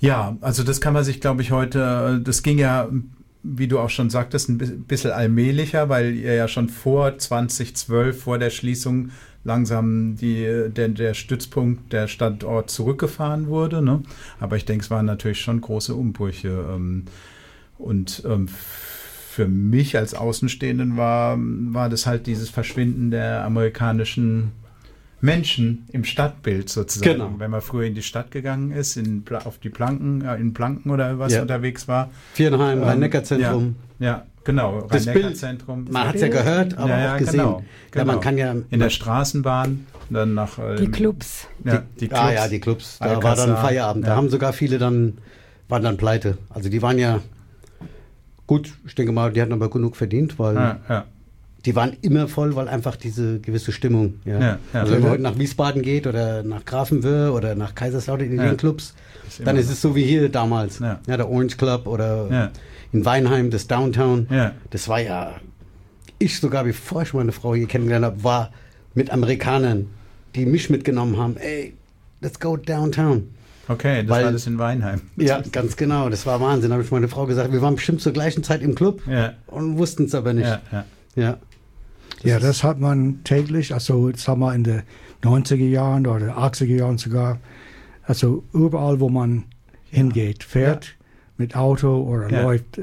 Ja, also das kann man sich, glaube ich, heute, das ging ja, wie du auch schon sagtest, ein bisschen allmählicher, weil ihr ja schon vor 2012, vor der Schließung, langsam der Stützpunkt, der Standort zurückgefahren wurde. Ne? Aber ich denke, es waren natürlich schon große Umbrüche. Und für mich als Außenstehenden war das halt dieses Verschwinden der amerikanischen Menschen im Stadtbild sozusagen. Genau. Wenn man früher in die Stadt gegangen ist, auf die Planken, in Planken oder was unterwegs war. Viernheim, Rhein-Neckar-Zentrum. Ja, genau, Rhein-Neckar-Zentrum. Man hat es ja gehört, aber auch gesehen. Genau. Ja, man kann ja in der Straßenbahn, dann nach... die Clubs. Die Clubs. Die Clubs. Da war dann Feierabend. Da haben sogar viele waren dann pleite. Also die waren ja, gut, ich denke mal, die hatten aber genug verdient, weil... Die waren immer voll, weil einfach diese gewisse Stimmung. Also wenn man heute nach Wiesbaden geht oder nach Grafenwöhr oder nach Kaiserslautern in den Clubs, dann ist es so wie hier damals. Ja, der Orange Club oder in Weinheim, das Downtown. Ja. Das war ja, ich sogar, bevor ich meine Frau hier kennengelernt habe, war mit Amerikanern, die mich mitgenommen haben. Ey, let's go downtown. Okay, war das in Weinheim. Ja, ganz genau. Das war Wahnsinn. Da habe ich meine Frau gesagt, wir waren bestimmt zur gleichen Zeit im Club und wussten es aber nicht. Ja, das hat man täglich, also sagen wir in den 90er Jahren oder 80er Jahren sogar, also überall, wo man hingeht, fährt mit Auto oder läuft,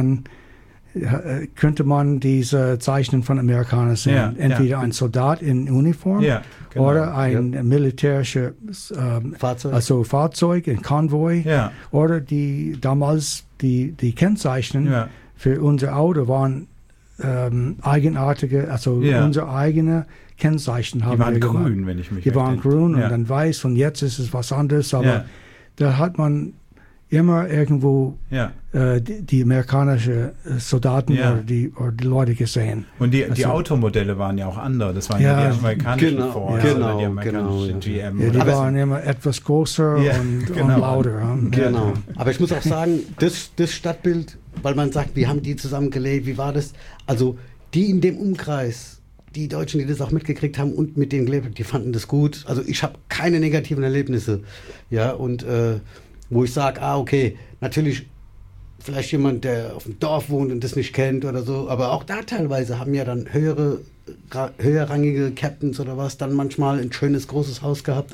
könnte man diese Zeichen von Amerikanern sehen. Entweder ein Soldat in Uniform oder ein militärisches Fahrzeug, ein Konvoi oder damals die Kennzeichen für unser Auto waren eigenartige, also unsere eigene Kennzeichen haben wir gemacht. Die waren grün, wenn ich mich Die waren grün und dann weiß und jetzt ist es was anderes, aber da hat man immer irgendwo die amerikanischen Soldaten oder die Leute gesehen. Und die Automodelle waren ja auch andere, das waren ja die amerikanischen Ford oder die amerikanischen GM. Ja, die waren immer etwas größer und lauter. Genau. Aber ich muss auch sagen, das Stadtbild, weil man sagt, wie haben die zusammengelebt, wie war das? Also die in dem Umkreis, die Deutschen, die das auch mitgekriegt haben und mit denen gelebt haben, die fanden das gut. Also ich habe keine negativen Erlebnisse. Ja, und wo ich sage, okay, natürlich vielleicht jemand, der auf dem Dorf wohnt und das nicht kennt oder so, aber auch da teilweise haben ja dann höherrangige Captains oder was, dann manchmal ein schönes, großes Haus gehabt.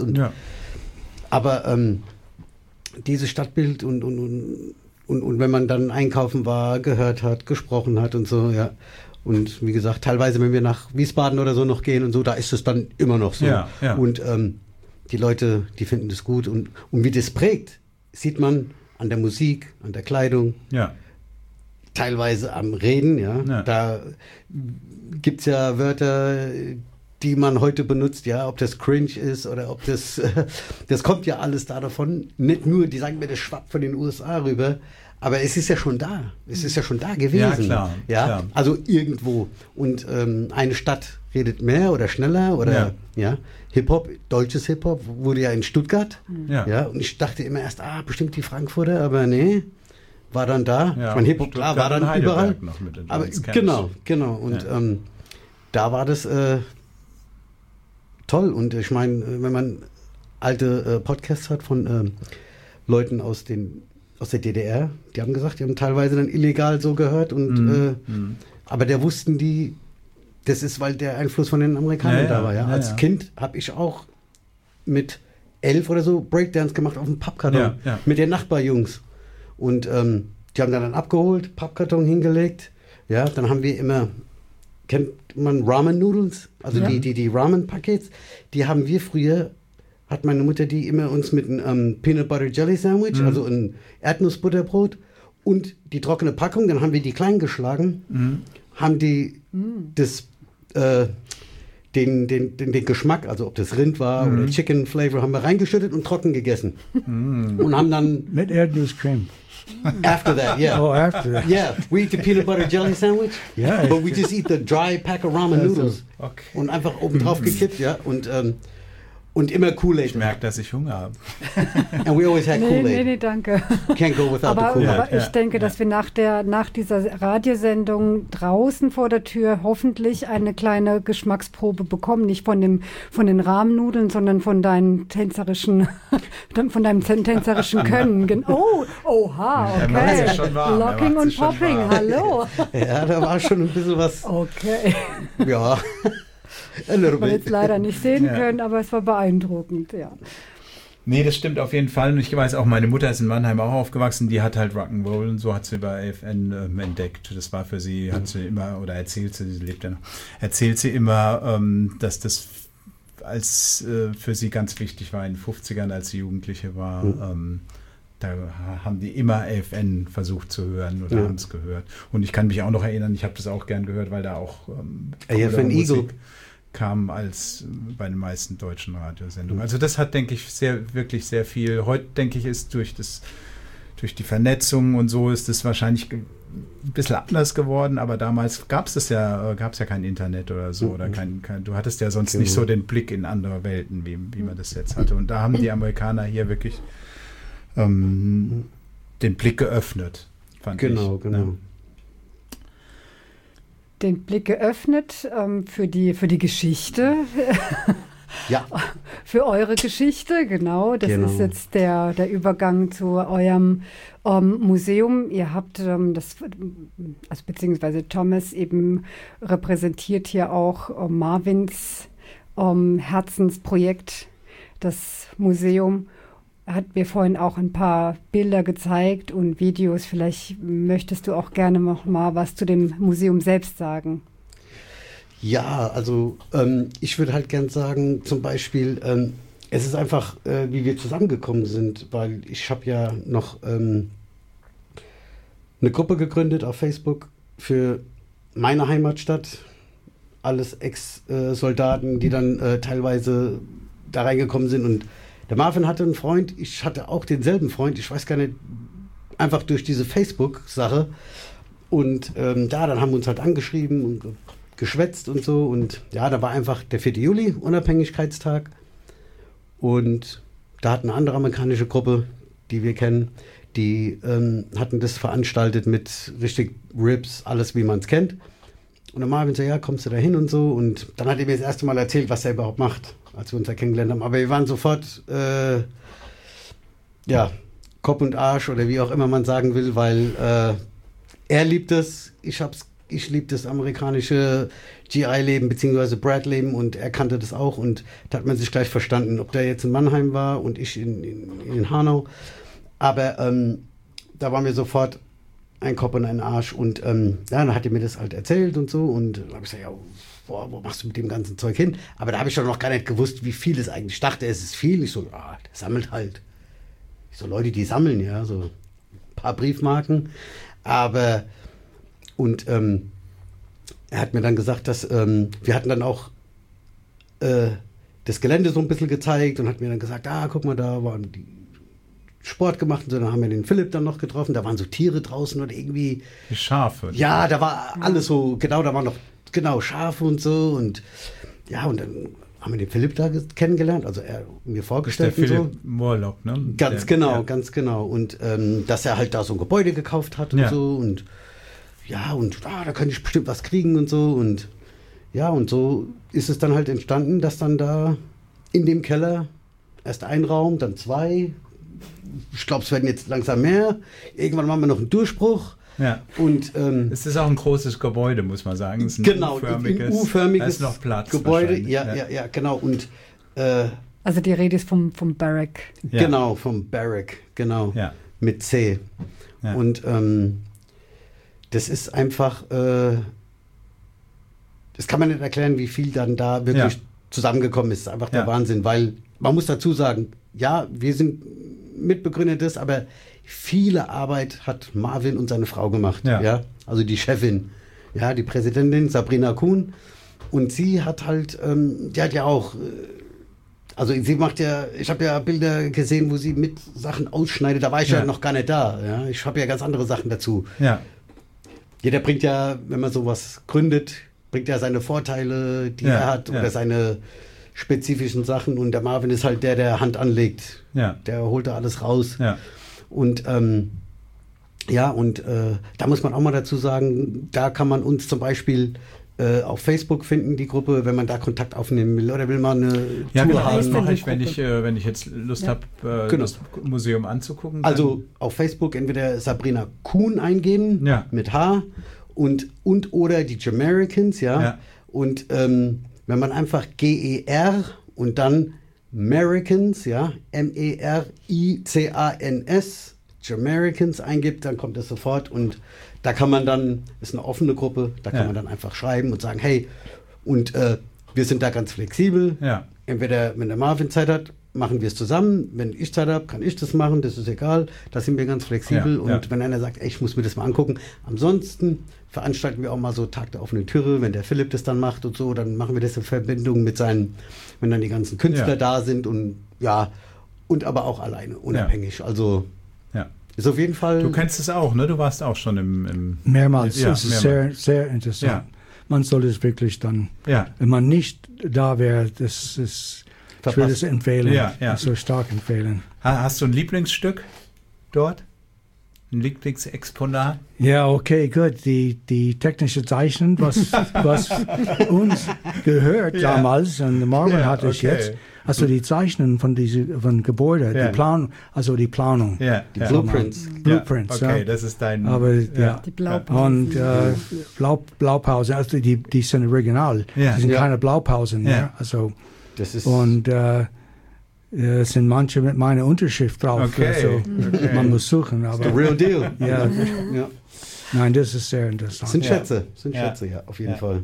Aber dieses Stadtbild und wenn man dann einkaufen war, gehört hat, gesprochen hat und so, und wie gesagt, teilweise, wenn wir nach Wiesbaden oder so noch gehen und so, da ist es dann immer noch so. Und die Leute, die finden das gut und wie das prägt, sieht man an der Musik, an der Kleidung, teilweise am Reden, Da gibt es ja Wörter, die man heute benutzt, ob das cringe ist oder ob das kommt ja alles da davon. Nicht nur, die sagen mir, das schwappt von den USA rüber, aber es ist ja schon da. Es ist ja schon da gewesen. Klar. Also irgendwo. Und eine Stadt redet mehr oder schneller oder Hip-Hop, deutsches Hip-Hop wurde ja in Stuttgart. Und ich dachte immer erst, bestimmt die Frankfurter, aber nee, war dann da. Ich meine, Hip-Hop, klar, war dann überall. Noch mit den aber genau. Und da war das toll. Und ich meine, wenn man alte Podcasts hat von Leuten aus der DDR, die haben gesagt, die haben teilweise dann illegal so gehört. Und aber da wussten die, das ist, weil der Einfluss von den Amerikanern da war. Als Kind habe ich auch mit 11 oder so Breakdance gemacht auf dem Pappkarton mit den Nachbarjungs. Und die haben dann abgeholt, Pappkarton hingelegt. Ja, dann haben wir immer, kennt man Ramen-Nudels? Also die Ramen-Pakets, die haben wir früher, hat meine Mutter die immer uns mit einem Peanut Butter Jelly Sandwich, also ein Erdnussbutterbrot und die trockene Packung, dann haben wir die klein geschlagen, haben die den Geschmack, also ob das Rind war oder Chicken Flavor, haben wir reingeschüttet und trocken gegessen. Und haben dann... Mit Erdnusscreme. After that, Oh, after that. Yeah, we eat the peanut butter jelly sandwich, but we just eat the dry pack of ramen noodles. Okay. Und einfach oben drauf gekippt, Und Und immer Kool-Aid. Ich merke, dass ich Hunger habe. And we always had Kool-Aid. Nee, danke. Can't go without the Kool-Aid. Aber ich denke, dass wir nach dieser Radiosendung draußen vor der Tür hoffentlich eine kleine Geschmacksprobe bekommen. Nicht von den Rahmennudeln, sondern von deinem tänzerischen Können. Oha, okay. Locking und Popping, hallo. Ja, da war schon ein bisschen was. Okay. Ja. Was wir jetzt leider nicht sehen können, aber es war beeindruckend, ja. Nee, das stimmt auf jeden Fall. Und ich weiß auch, meine Mutter ist in Mannheim auch aufgewachsen, die hat halt Rock'n'Roll und so hat sie bei AFN entdeckt. Das war für sie, hat sie immer, oder erzählt sie lebt ja noch, erzählt sie immer, dass das als für sie ganz wichtig war in den 50ern, als sie Jugendliche war. Da haben die immer AFN versucht zu hören oder haben es gehört. Und ich kann mich auch noch erinnern, ich habe das auch gern gehört, weil da auch AFN Eagle kam als bei den meisten deutschen Radiosendungen. Also das hat, denke ich, wirklich sehr viel. Heute, denke ich, ist durch die Vernetzung und so ist es wahrscheinlich ein bisschen anders geworden, aber damals gab es ja kein Internet oder so oder du hattest ja sonst nicht so den Blick in andere Welten, wie man das jetzt hatte. Und da haben die Amerikaner hier wirklich den Blick geöffnet, fand ich. Genau. Ja. Den Blick geöffnet für die Geschichte. Ja. Für eure Geschichte, genau. Das ist jetzt der Übergang zu eurem Museum. Ihr habt beziehungsweise Thomas eben repräsentiert hier auch Marvins Herzensprojekt, das Museum. Hat mir vorhin auch ein paar Bilder gezeigt und Videos. Vielleicht möchtest du auch gerne noch mal was zu dem Museum selbst sagen. Ja, also ich würde halt gern sagen, zum Beispiel, es ist einfach, wie wir zusammengekommen sind, weil ich habe ja noch eine Gruppe gegründet auf Facebook für meine Heimatstadt. Alles Ex-Soldaten, die dann teilweise da reingekommen sind. Und der Marvin hatte einen Freund, ich hatte auch denselben Freund, ich weiß gar nicht, einfach durch diese Facebook-Sache. Und dann haben wir uns halt angeschrieben und geschwätzt und so. Und ja, da war einfach der 4. Juli, Unabhängigkeitstag. Und da hat eine andere amerikanische Gruppe, die wir kennen, die hatten das veranstaltet mit richtig Rips, alles wie man es kennt. Und der Marvin so, ja, kommst du da hin und so. Und dann hat er mir das erste Mal erzählt, was er überhaupt macht, als wir uns da kennengelernt haben. Aber wir waren sofort, Kopf und Arsch oder wie auch immer man sagen will, weil er liebt es, ich liebe das amerikanische GI-Leben bzw. Brad-Leben und er kannte das auch und da hat man sich gleich verstanden, ob der jetzt in Mannheim war und ich in Hanau. Aber da waren wir sofort ein Kopf und ein Arsch und dann hat er mir das halt erzählt und so und da habe ich gesagt, ja, wo machst du mit dem ganzen Zeug hin? Aber da habe ich doch noch gar nicht gewusst, wie viel es eigentlich. Ich dachte, es ist viel. Ich so, der sammelt halt. Ich so, Leute, die sammeln, ja, so ein paar Briefmarken. Aber, und er hat mir dann gesagt, dass wir hatten dann auch das Gelände so ein bisschen gezeigt und hat mir dann gesagt, guck mal, da waren die Sport gemacht und so, dann haben wir den Philipp dann noch getroffen, da waren so Tiere draußen oder irgendwie. Die Schafe. Ja, da war alles so, genau, da waren noch, Schafe und so und ja, und dann haben wir den Philipp da kennengelernt, also er mir vorgestellt. Der Philipp so. Morlock, ne? Ganz genau. Und dass er halt da so ein Gebäude gekauft hat und so und da könnte ich bestimmt was kriegen und so und ja, und so ist es dann halt entstanden, dass dann da in dem Keller erst ein Raum, dann 2, ich glaube, es werden jetzt langsam mehr, irgendwann machen wir noch einen Durchbruch. Ja. Und es ist auch ein großes Gebäude, muss man sagen. Es ist ein U-förmiges noch Platz Gebäude. Ja, genau. Und also die Rede ist vom Barrack. Ja. Genau, vom Barrack, genau. Ja. Mit C. Ja. Und das ist einfach, das kann man nicht erklären, wie viel dann da wirklich zusammengekommen ist. Einfach der Wahnsinn, weil man muss dazu sagen, ja, wir sind Mitbegründer des, aber viele Arbeit hat Marvin und seine Frau gemacht. Ja. Also die Chefin, die Präsidentin Sabrina Kuhn. Und sie hat halt, die hat ja auch, also sie macht ja, ich habe ja Bilder gesehen, wo sie mit Sachen ausschneidet, da war ich ja noch gar nicht da. Ja. Ich habe ja ganz andere Sachen dazu. Ja. Jeder bringt ja, wenn man sowas gründet, bringt ja seine Vorteile, die er hat, oder seine spezifischen Sachen und der Marvin ist halt der Hand anlegt. Ja. Der holt da alles raus. Ja. Und da muss man auch mal dazu sagen, da kann man uns zum Beispiel auf Facebook finden, die Gruppe, wenn man da Kontakt aufnehmen will oder will man eine Tour haben. Das mache ich, wenn ich jetzt Lust habe, das Museum anzugucken. Also auf Facebook entweder Sabrina Kuhn eingeben mit H und oder die Jamericans, und wenn man einfach GER und dann Americans, MERICANS, Jamericans eingibt, dann kommt es sofort und da kann man dann, ist eine offene Gruppe, da kann man dann einfach schreiben und sagen, hey, und wir sind da ganz flexibel. Ja. Entweder, wenn der Marvin Zeit hat, machen wir es zusammen. Wenn ich Zeit habe, kann ich das machen, das ist egal. Da sind wir ganz flexibel. Und wenn einer sagt, ey, ich muss mir das mal angucken. Ansonsten veranstalten wir auch mal so Tag der offenen Türe, wenn der Philipp das dann macht und so, dann machen wir das in Verbindung mit seinen, wenn dann die ganzen Künstler da sind und und aber auch alleine, unabhängig. Also ist auf jeden Fall. Du kennst es auch, ne? Du warst auch schon im mehrmals. Das ist sehr, sehr interessant. Ja. Man soll es wirklich dann, wenn man nicht da wäre, das ist, ich würde es empfehlen, so stark empfehlen. Hast du ein Lieblingsstück dort? Ein Lieblingsexponat? Ja, okay, gut. Die technische Zeichen, was uns gehört damals, und Marvin hat es jetzt. Also die Zeichnen von Gebäuden, die Planung, die Planung. Die Blueprints. Blueprints, okay, das ist dein... Aber, die Blaupausen. Und Blaupausen, also die sind original. Die sind keine Blaupausen mehr. Also, das ist sind manche mit meiner Unterschrift drauf. Okay. Also, man muss suchen. Aber, the real deal. Ja. Nein, das ist sehr interessant. Sind Schätze, auf jeden Fall.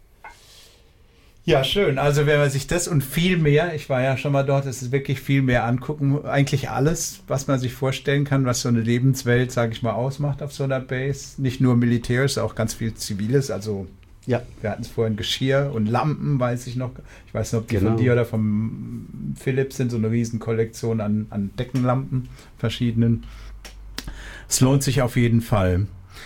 Ja, schön. Also wenn man sich das und viel mehr, ich war ja schon mal dort, es ist wirklich viel mehr angucken, eigentlich alles, was man sich vorstellen kann, was so eine Lebenswelt, sage ich mal, ausmacht auf so einer Base. Nicht nur Militärs, auch ganz viel Ziviles, also wir hatten es vorhin, Geschirr und Lampen, weiß ich noch. Ich weiß nicht, ob die von dir oder vom Philipp sind, so eine riesen Kollektion an Deckenlampen, verschiedenen. Es lohnt sich auf jeden Fall.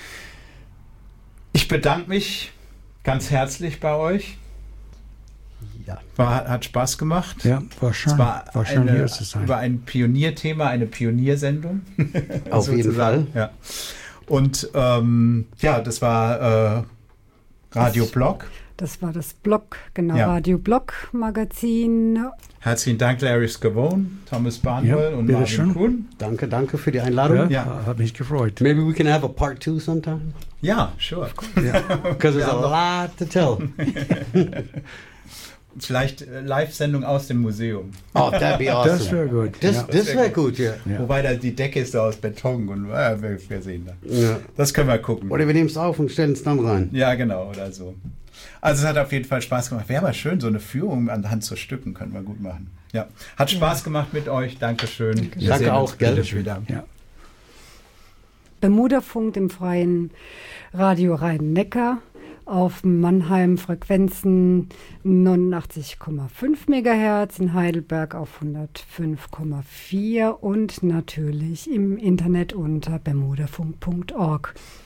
Ich bedanke mich ganz herzlich bei euch. Ja. Hat Spaß gemacht. Ja, war schön. War schön, hier zu sein. Über ein Pionierthema, eine Pioniersendung. Auf jeden Fall. Ja. Und das war Radio Blog. Das war das Blog, genau, Radio Blog Magazin. Herzlichen Dank, Larry Scavone, Thomas Barnwell und Marvin Kuhn. Danke für die Einladung. Ja, hat mich gefreut. Maybe we can have a part 2 sometime. Ja, sure. Because there's a lot to tell. Vielleicht Live-Sendung aus dem Museum. Oh, that'd be awesome. Das wäre gut. Das wäre gut, ja. Wobei die Decke ist da aus Beton und wir sehen da. Ja. Das können wir gucken. Oder wir nehmen es auf und stellen es dann rein. Ja, genau, oder so. Also es hat auf jeden Fall Spaß gemacht. Wäre aber schön, so eine Führung anhand zu Stücken können wir gut machen. Ja, hat Spaß gemacht mit euch. Dankeschön. Danke auch, gell? Wieder. Ja. Bermuda-Funk im freien Radio Rhein-Neckar auf Mannheim Frequenzen 89,5 MHz, in Heidelberg auf 105,4 und natürlich im Internet unter bermudafunk.org.